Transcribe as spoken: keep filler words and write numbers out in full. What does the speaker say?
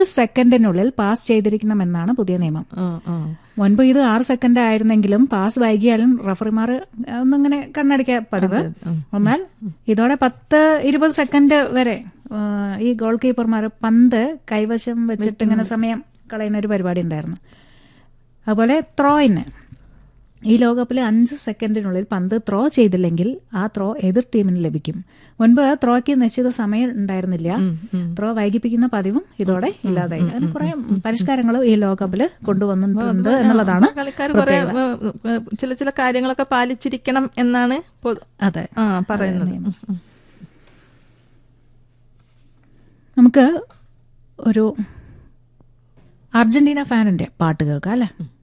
സെക്കൻഡിനുള്ളിൽ pass ചെയ്തിരിക്കണമെന്നാണ് പുതിയ നിയമം. ആ, ആ. മുൻപ് ഇത് ആറ് സെക്കൻഡ് ആയിരുന്നെങ്കിലും പാസ് വൈകിയാലും റഫറിമാർ ഒന്നിങ്ങനെ കണ്ണടിക്കാൻ പതിവ്. എന്നാൽ ഇതോടെ പത്ത് ഇരുപത് സെക്കൻഡ് വരെ ആ, ഈ ഗോൾ കീപ്പർമാർ പന്ത് കൈവശം വെച്ചിട്ട് ഇങ്ങനെ സമയം കളയുന്ന ഒരു പരിപാടി ഉണ്ടായിരുന്നു. അതുപോലെ ത്രോയിന് ഈ ലോകകപ്പിൽ അഞ്ച് സെക്കൻഡിനുള്ളിൽ പന്ത് ത്രോ ചെയ്തില്ലെങ്കിൽ ആ ത്രോ എതിർ ടീമിന് ലഭിക്കും. മുൻപ് ത്രോയ്ക്ക് നിശ്ചിത സമയം ഉണ്ടായിരുന്നില്ല. ത്രോ വൈകിപ്പിക്കുന്ന പതിവും ഇതോടെ ഇല്ലാതായി. അങ്ങനെ കുറെ പരിഷ്കാരങ്ങൾ ഈ ലോകകപ്പിൽ കൊണ്ടുവന്നിട്ടുണ്ട് എന്നുള്ളതാണ് കളിക്കാർ കുറെ ചില ചില കാര്യങ്ങളൊക്കെ പാലിച്ചിരിക്കണം എന്നാണ് അതെ പറയുന്നത്. നമുക്ക് ഒരു അർജന്റീന ഫാനിന്റെ പാട്ട് കേൾക്കാം അല്ലേ?